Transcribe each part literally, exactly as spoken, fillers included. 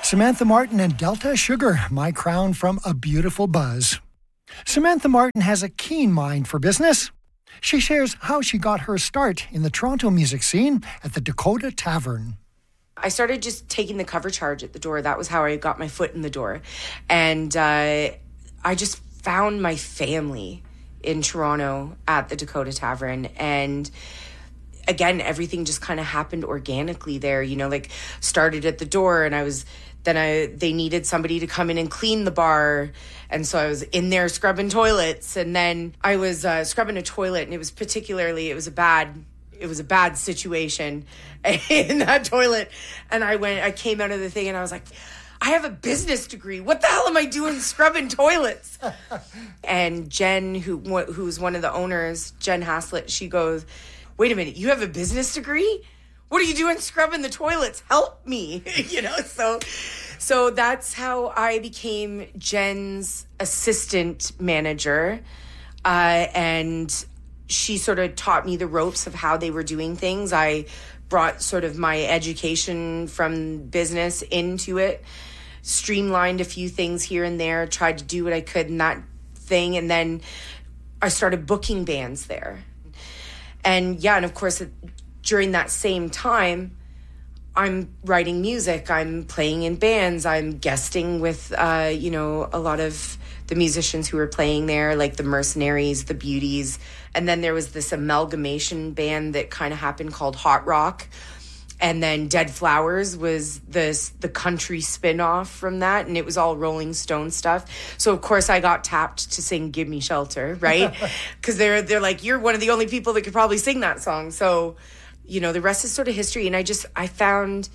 Samantha Martin and Delta Sugar, My Crown from A Beautiful Buzz. Samantha Martin has a keen mind for business. She shares how she got her start in the Toronto music scene at the Dakota Tavern. I started just taking the cover charge at the door. That was how I got my foot in the door. And uh, I just found my family in Toronto at the Dakota Tavern. And again, everything just kind of happened organically there, you know, like started at the door and I was, then I, they needed somebody to come in and clean the bar. And so I was in there scrubbing toilets, and then I was uh, scrubbing a toilet, and it was particularly, it was a bad, it was a bad situation in that toilet. And I went, I came out of the thing and I was like, I have a business degree. What the hell am I doing scrubbing toilets? And Jen, who who's one of the owners, Jen Haslett, she goes, wait a minute, you have a business degree? What are you doing scrubbing the toilets? Help me, you know? So, so that's how I became Jen's assistant manager. Uh, and she sort of taught me the ropes of how they were doing things. I brought sort of my education from business into it, streamlined a few things here and there, tried to do what I could in that thing. And then I started booking bands there. And yeah, and of course, during that same time, I'm writing music, I'm playing in bands, I'm guesting with, uh, you know, a lot of the musicians who were playing there, like the Mercenaries, the Beauties. And then there was this amalgamation band that kind of happened called Hot Rock. And then Dead Flowers was this the country spin-off from that, and it was all Rolling Stone stuff. So of course I got tapped to sing Give Me Shelter, right? Because they're they're like, you're one of the only people that could probably sing that song. So, you know, the rest is sort of history. And I just I found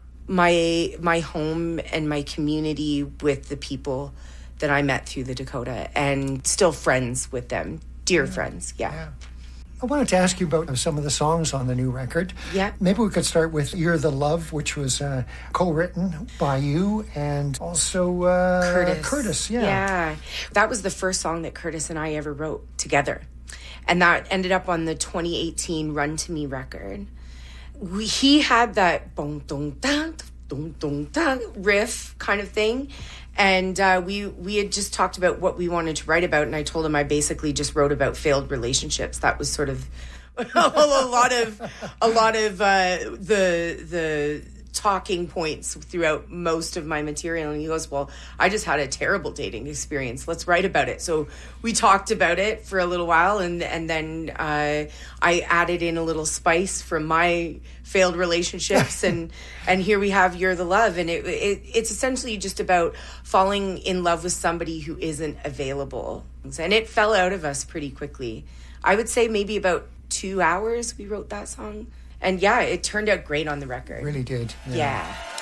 my my home and my community with the people that I met through the Dakota, and still friends with them, dear yeah. friends. Yeah. yeah. I wanted to ask you about some of the songs on the new record. Yeah. Maybe we could start with You're the Love, which was uh, co-written by you and also uh, Curtis. Curtis, yeah. Yeah. That was the first song that Curtis and I ever wrote together. And that ended up on the twenty eighteen Run to Me record. We, he had that boom, dong, dang, dong, dong, dang riff kind of thing. And uh, we we had just talked about what we wanted to write about, and I told him I basically just wrote about failed relationships. That was sort of a lot of a lot of uh, the the talking points throughout most of my material. And he goes, "Well, I just had a terrible dating experience. Let's write about it." So we talked about it for a little while, and and then uh, I added in a little spice from my failed relationships, and and here we have You're the Love. And it, it it's essentially just about falling in love with somebody who isn't available. And it fell out of us pretty quickly. I would say maybe about two hours we wrote that song. And yeah, it turned out great on the record. Really did. Yeah. yeah.